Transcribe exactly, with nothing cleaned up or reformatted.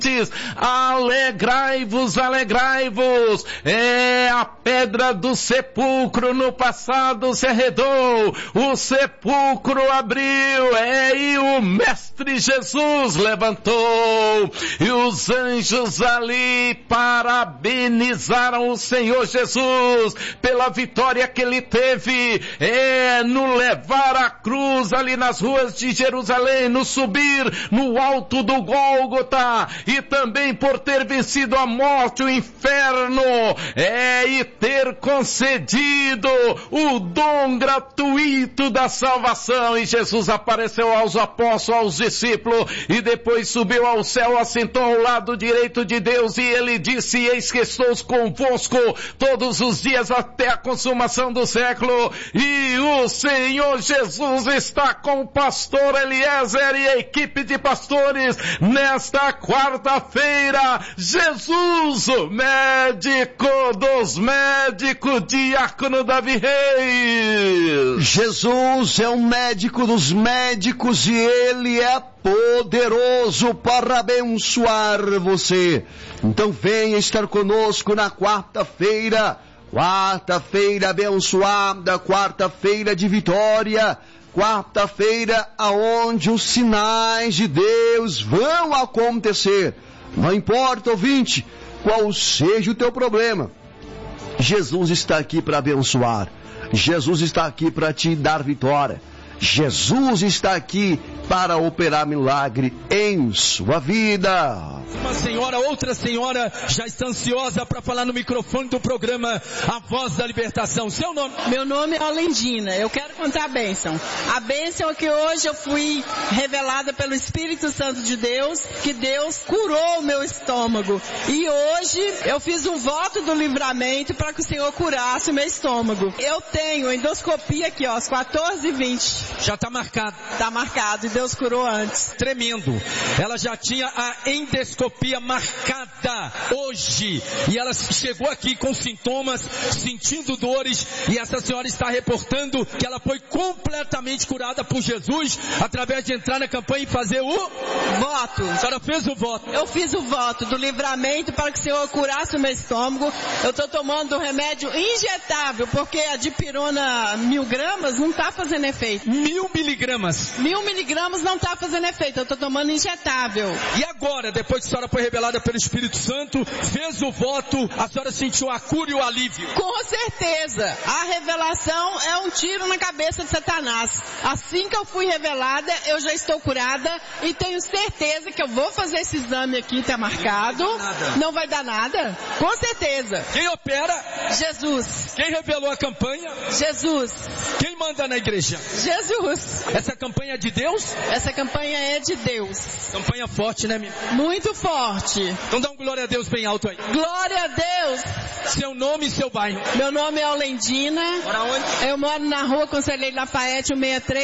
Alegrai-vos, alegrai-vos, é a pedra do sepulcro no passado se arredou, o sepulcro abriu, é, e o Mestre Jesus levantou, e os anjos ali parabenizaram o Senhor Jesus pela vitória que ele teve, é, no levar a cruz ali nas ruas de Jerusalém, no subir no alto do Gólgota, e também por ter vencido a morte, o inferno, é, e ter concedido o dom gratuito da salvação. E Jesus apareceu aos apóstolos, aos discípulos, e depois subiu ao céu, assentou ao lado direito de Deus, e ele disse: eis que estou convosco todos os dias até a consumação do século. E o Senhor Jesus está com o pastor Eliezer e a equipe de pastores nesta quarta-feira. Jesus, o médico dos médicos, diácono Davi Reis. Jesus é o médico dos médicos e ele é poderoso para abençoar você. Então venha estar conosco na quarta-feira, quarta-feira abençoada, quarta-feira de vitória, quarta-feira aonde os sinais de Deus vão acontecer. Não importa, ouvinte, qual seja o teu problema, Jesus está aqui para abençoar, Jesus está aqui para te dar vitória, Jesus está aqui para operar milagre em sua vida. Uma senhora, outra senhora já está ansiosa para falar no microfone do programa A Voz da Libertação. Seu nome? Meu nome é Olendina. Eu quero contar a bênção. A bênção é que hoje eu fui revelada pelo Espírito Santo de Deus, que Deus curou o meu estômago. E hoje eu fiz um voto do livramento para que o Senhor curasse o meu estômago. Eu tenho endoscopia aqui, ó, às quatorze e vinte. Já está marcado. Está marcado, e Deus curou antes. Tremendo. Ela já tinha a endoscopia marcada hoje. E ela chegou aqui com sintomas, sentindo dores. E essa senhora está reportando que ela foi completamente curada por Jesus através de entrar na campanha e fazer o voto. A senhora fez o voto. Eu fiz o voto do livramento para que o Senhor curasse o meu estômago. Eu estou tomando remédio injetável, porque a dipirona mil gramas não está fazendo efeito. Mil miligramas. Mil miligramas não está fazendo efeito, eu estou tomando injetável. E agora, depois que a senhora foi revelada pelo Espírito Santo, fez o voto, a senhora sentiu a cura e o alívio? Com certeza. A revelação é um tiro na cabeça de Satanás. Assim que eu fui revelada, eu já estou curada e tenho certeza que eu vou fazer esse exame aqui, está marcado. Não vai dar nada? Com certeza. Quem opera? Jesus. Quem revelou a campanha? Jesus. Quem manda na igreja? Jesus. Essa campanha é de Deus? Essa campanha é de Deus. Campanha forte, né, minha? Muito forte. Então dá um glória a Deus bem alto aí. Glória a Deus. Seu nome e seu bairro? Meu nome é Olendina. Mora onde? Eu moro na rua Conselheiro Lafayette, cento e sessenta e três.